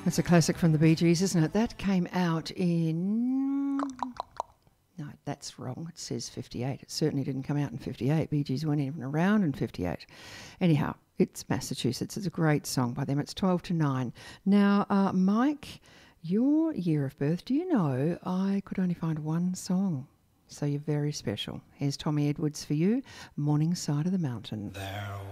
That's a classic from the Bee Gees, isn't it? That came out in... No, that's wrong. It says 58. It certainly didn't come out in 58. Bee Gees weren't even around in 58. Anyhow, it's Massachusetts. It's a great song by them. It's 12 to 9. Now, Mike, your year of birth, do you know I could only find one song? So you're very special. Here's Tommy Edwards for you, Morning Side of the Mountain. There